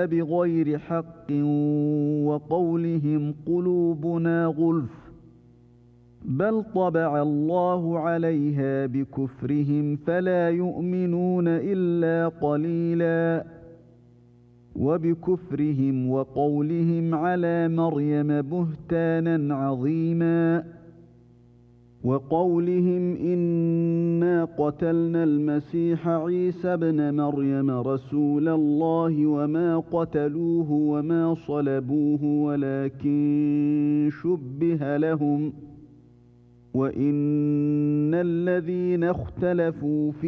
بغير حق وقولهم قلوبنا غلف بل طبع الله عليها بكفرهم فلا يؤمنون إلا قليلا وبكفرهم وقولهم على مريم بهتانا عظيما وقولهم إنا قتلنا المسيح عيسى ابن مريم رسول الله وما قتلوه وما صلبوه ولكن شبه لهم وإن الذين اختلفوا